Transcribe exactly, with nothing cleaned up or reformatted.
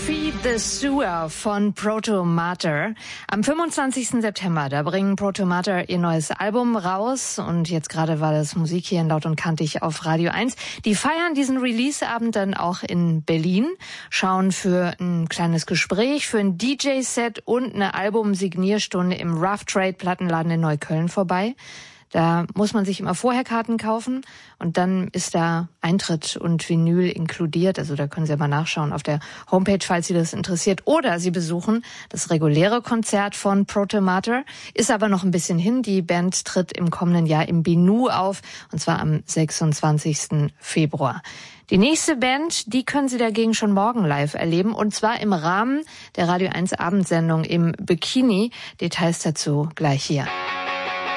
Feed the Sewer von Proto Mater. Am fünfundzwanzigsten September, da bringen Proto Mater ihr neues Album raus. Und jetzt gerade war das Musik hier in Laut und Kantig auf Radio eins. Die feiern diesen Release-Abend dann auch in Berlin, schauen für ein kleines Gespräch, für ein D J-Set und eine Album-Signierstunde im Rough Trade Plattenladen in Neukölln vorbei. Da muss man sich immer vorher Karten kaufen und dann ist da Eintritt und Vinyl inkludiert. Also da können Sie aber nachschauen auf der Homepage, falls Sie das interessiert. Oder Sie besuchen das reguläre Konzert von Proto Mater. Ist aber noch ein bisschen hin. Die Band tritt im kommenden Jahr im Binu auf, und zwar am sechsundzwanzigsten Februar. Die nächste Band, die können Sie dagegen schon morgen live erleben, und zwar im Rahmen der Radio eins Abendsendung im Bikini. Details dazu gleich hier.